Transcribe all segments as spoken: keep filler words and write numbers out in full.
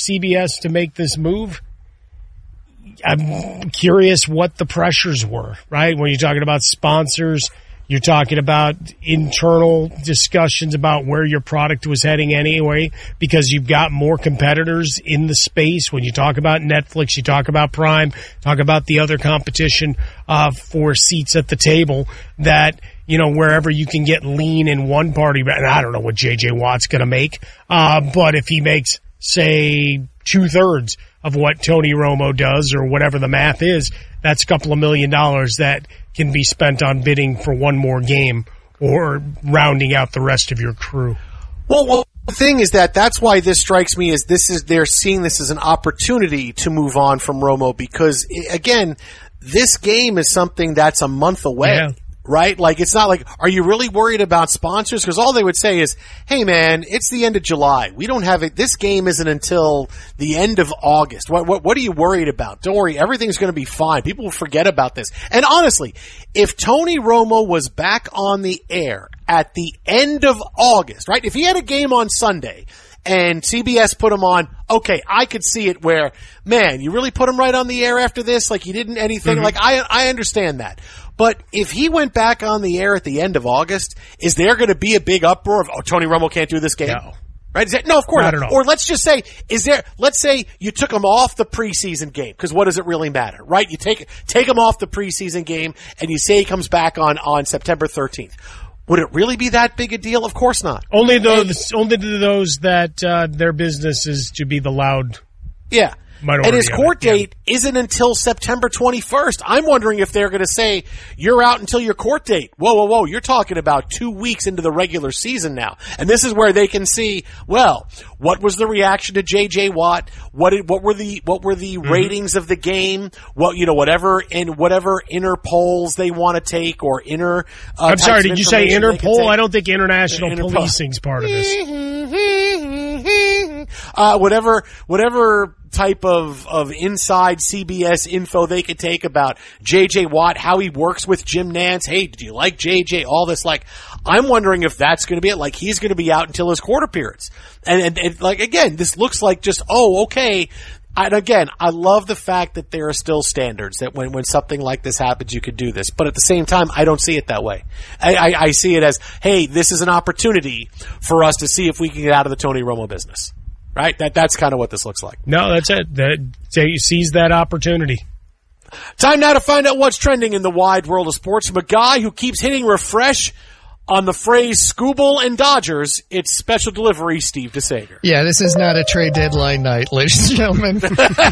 C B S to make this move, I'm curious what the pressures were, right? When you're talking about sponsors, you're talking about internal discussions about where your product was heading anyway, because you've got more competitors in the space. When you talk about Netflix, you talk about Prime, talk about the other competition uh, for seats at the table that, you know, wherever you can get lean in one party. And I don't know what J J Watt's going to make, uh, but if he makes, say, two-thirds of what Tony Romo does or whatever the math is, that's a couple of million dollars that can be spent on bidding for one more game or rounding out the rest of your crew. Well, well, the thing is that that's why this strikes me as this is they're seeing this as an opportunity to move on from Romo because, again, this game is something that's a month away. Yeah. Right? Like, it's not like, are you really worried about sponsors? Because all they would say is, hey, man, it's the end of July. We don't have it. This game isn't until the end of August. What, what, what are you worried about? Don't worry. Everything's going to be fine. People will forget about this. And honestly, if Tony Romo was back on the air at the end of August, right? If he had a game on Sunday and C B S put him on, okay, I could see it where, man, you really put him right on the air after this? Like, you didn't anything? Mm-hmm. Like, I, I understand that. But if he went back on the air at the end of August, is there going to be a big uproar of, oh, Tony Romo can't do this game? No. Right? Is that, no, of course not. not. At all. Or let's just say, is there, let's say you took him off the preseason game, because what does it really matter, right? You take, take him off the preseason game and you say he comes back on, on September thirteenth. Would it really be that big a deal? Of course not. Only those, and, only to those that, uh, their business is to be the loud. Yeah. And his court it, date yeah. isn't until September twenty-first. I'm wondering if they're going to say, you're out until your court date. Whoa, whoa, whoa. You're talking about two weeks into the regular season now. And this is where they can see, well, what was the reaction to J J Watt? What did, what were the, what were the mm-hmm. ratings of the game? What, you know, whatever, in whatever inner polls they want to take or inner, uh, I'm sorry, did you say inner poll? I don't think international inner policing's poll. part of this. uh, whatever, whatever, type of, of inside C B S info they could take about J J Watt, how he works with Jim Nantz. Hey, do you like J J? All this, like, I'm wondering if that's going to be it. Like, he's going to be out until his court appearance. And, and, and, like, again, this looks like just, oh, okay. And again, I love the fact that there are still standards that when, when something like this happens, you could do this. But at the same time, I don't see it that way. I, I, I see it as, hey, this is an opportunity for us to see if we can get out of the Tony Romo business. Right? That That's kind of what this looks like. No, that's it. That, they seize that opportunity. Time now to find out what's trending in the wide world of sports. From a guy who keeps hitting refresh on the phrase Scooble and Dodgers, it's special delivery Steve DeSager. Yeah, this is not a trade deadline night, ladies and gentlemen.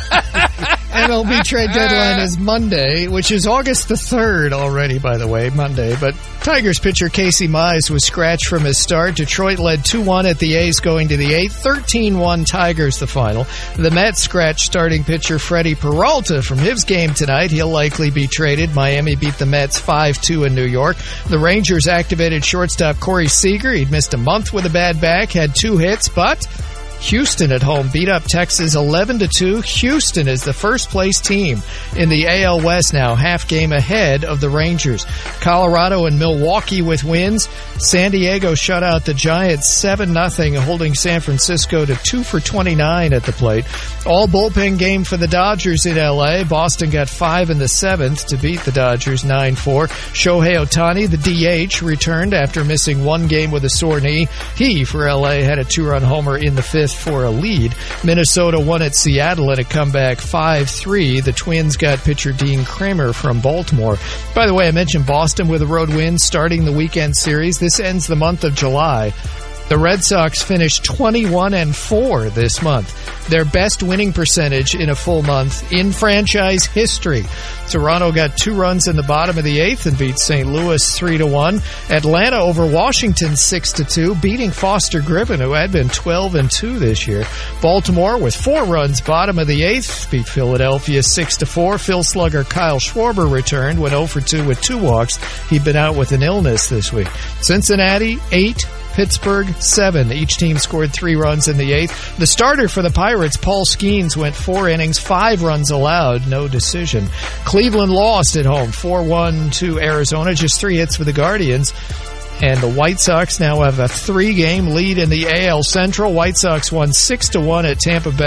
M L B trade deadline is Monday, which is August the third already, by the way, Monday. But Tigers pitcher Casey Mize was scratched from his start. Detroit led two one at the A's going to the eighth. thirteen one Tigers the final. The Mets scratched starting pitcher Freddie Peralta from his game tonight. He'll likely be traded. Miami beat the Mets five two in New York. The Rangers activated shortstop Corey Seager. He'd missed a month with a bad back, had two hits, but Houston at home beat up Texas eleven to two. Houston is the first place team in the A L West now, half game ahead of the Rangers. Colorado and Milwaukee with wins. San Diego shut out the Giants seven nothing, holding San Francisco to two for twenty-nine at the plate. All bullpen game for the Dodgers in L A. Boston got five in the seventh to beat the Dodgers nine four. Shohei Ohtani, the D H, returned after missing one game with a sore knee. He, for L A, had a two-run homer in the fifth for a lead. Minnesota won at Seattle in a comeback five three. The Twins got pitcher Dean Kramer from Baltimore. By the way, I mentioned Boston with a road win starting the weekend series. This ends the month of July. The Red Sox finished twenty-one and four this month, their best winning percentage in a full month in franchise history. Toronto got two runs in the bottom of the eighth and beat Saint Louis three to one. Atlanta over Washington six to two, beating Foster Griffin, who had been twelve and two this year. Baltimore with four runs bottom of the eighth beat Philadelphia six to four. Phil slugger Kyle Schwarber returned, went oh for two with two walks. He'd been out with an illness this week. Cincinnati eight. Pittsburgh, seven. Each team scored three runs in the eighth. The starter for the Pirates, Paul Skeens, went four innings, five runs allowed, no decision. Cleveland lost at home, four one to Arizona, just three hits for the Guardians. And the White Sox now have a three-game lead in the A L Central. White Sox won six to one at Tampa Bay.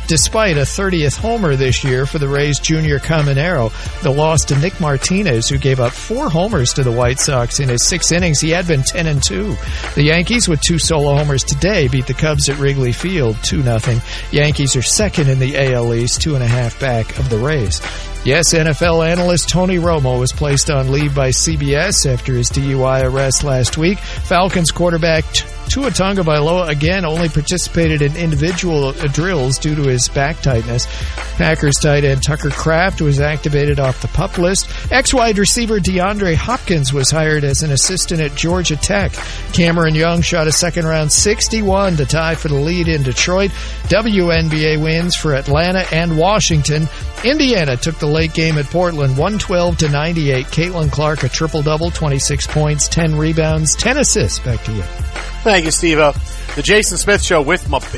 despite a thirtieth homer this year for the Rays' Junior Caminero. The loss to Nick Martinez, who gave up four homers to the White Sox in his six innings. He had been ten and two. The Yankees, with two solo homers today, beat the Cubs at Wrigley Field two nothing. Yankees are second in the A L East, two and a half back of the Rays. Yes, N F L analyst Tony Romo was placed on leave by C B S after his D U I arrest last week. Falcons quarterback Tua Tagovailoa again only participated in individual drills due to his back tightness. Packers tight end Tucker Kraft was activated off the PUP list. Ex-wide receiver DeAndre Hopkins was hired as an assistant at Georgia Tech. Cameron Young shot a second-round sixty-one to tie for the lead in Detroit. W N B A wins for Atlanta and Washington. Indiana took the late game at Portland, one twelve to ninety-eight. Caitlin Clark, a triple-double, twenty-six points, ten rebounds, ten assists. Back to you. Thank you, Steve-O. The Jason Smith Show with my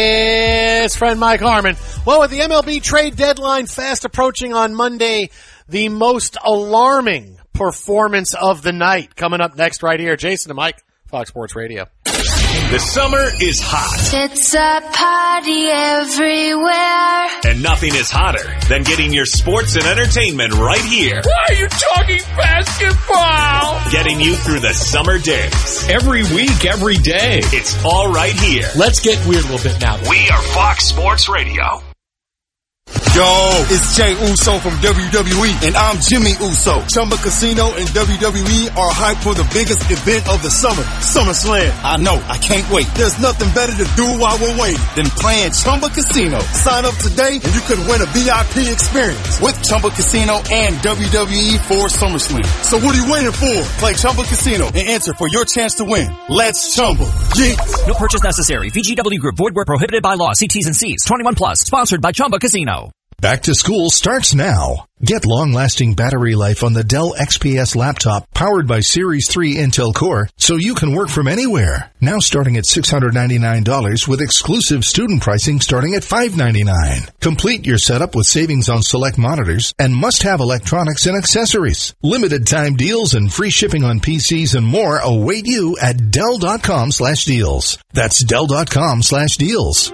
best friend Mike Harmon. Well, with the M L B trade deadline fast approaching on Monday, the most alarming performance of the night coming up next right here. Jason and Mike, Fox Sports Radio. The summer is hot. It's a party everywhere. And nothing is hotter than getting your sports and entertainment right here. Why are you talking basketball? Getting you through the summer days. Every week, every day. It's all right here. Let's get weird a little bit now. We are Fox Sports Radio. Yo, it's Jay Uso from W W E, and I'm Jimmy Uso. Chumba Casino and W W E are hyped for the biggest event of the summer, SummerSlam. I know, I can't wait. There's nothing better to do while we're waiting than playing Chumba Casino. Sign up today and you could win a V I P experience with Chumba Casino and W W E for SummerSlam. So what are you waiting for? Play Chumba Casino and enter for your chance to win. Let's Chumba. Yeah. No purchase necessary. V G W Group. Void where prohibited by law. See T's and C's. twenty-one plus. Sponsored by Chumba Casino. Back to school starts now. Get long-lasting battery life on the Dell X P S laptop powered by Series three Intel Core so you can work from anywhere. Now starting at six hundred ninety-nine dollars with exclusive student pricing starting at five hundred ninety-nine dollars. Complete your setup with savings on select monitors and must-have electronics and accessories. Limited time deals and free shipping on P Cs and more await you at Dell.com slash deals. That's Dell.com slash deals.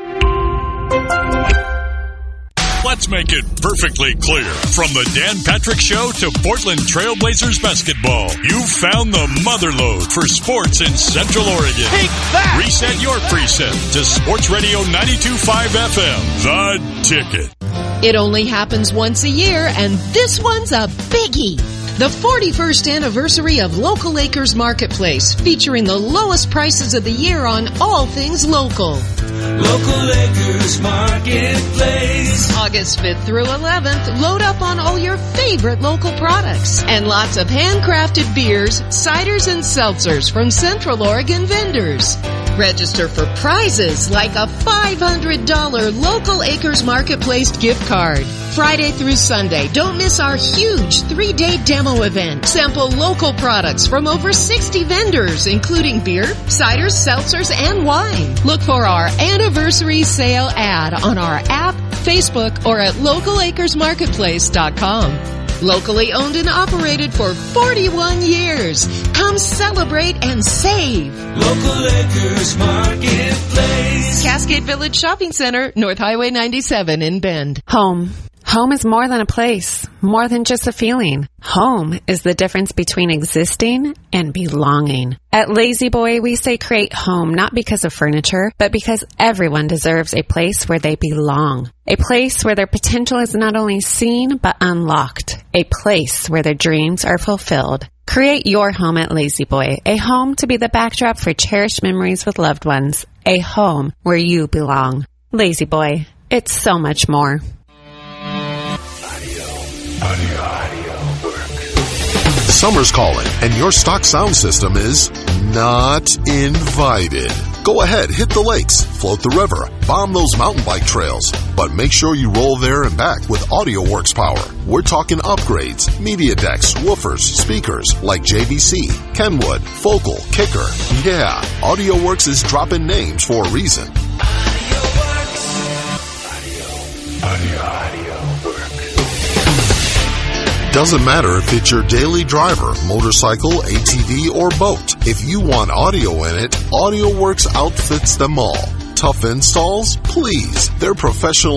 Let's make it perfectly clear. From the Dan Patrick Show to Portland Trailblazers basketball, you've found the motherlode for sports in Central Oregon. Take that! Reset your preset to Sports Radio ninety-two point five F M, The Ticket. It only happens once a year, and this one's a biggie. The forty-first anniversary of Local Acres Marketplace, featuring the lowest prices of the year on all things local. Local Acres Marketplace. August fifth through eleventh, load up on all your favorite local products and lots of handcrafted beers, ciders, and seltzers from Central Oregon vendors. Register for prizes like a five hundred dollars Local Acres Marketplace gift card. Friday through Sunday, don't miss our huge three-day demo event. Sample local products from over sixty vendors, including beer, ciders, seltzers, and wine. Look for our anniversary sale ad on our app, Facebook, or at local acres marketplace dot com. Locally owned and operated for forty-one years. Come celebrate and save. Local Acres Marketplace. Cascade Village Shopping Center, North Highway ninety-seven in Bend. Home. Home is more than a place, more than just a feeling. Home is the difference between existing and belonging. At Lazy Boy, we say create home not because of furniture, but because everyone deserves a place where they belong. A place where their potential is not only seen, but unlocked. A place where their dreams are fulfilled. Create your home at Lazy Boy, a home to be the backdrop for cherished memories with loved ones. A home where you belong. Lazy Boy, it's so much more. Audio, audio work. Summer's calling, and your stock sound system is not invited. Go ahead, hit the lakes, float the river, bomb those mountain bike trails, but make sure you roll there and back with AudioWorks power. We're talking upgrades, media decks, woofers, speakers like J V C, Kenwood, Focal, Kicker. Yeah, AudioWorks is dropping names for a reason. AudioWorks. Audio, audio, audio work. Doesn't matter if it's your daily driver, motorcycle, A T V, or boat. If you want audio in it, AudioWorks outfits them all. Tough installs? Please. They're professional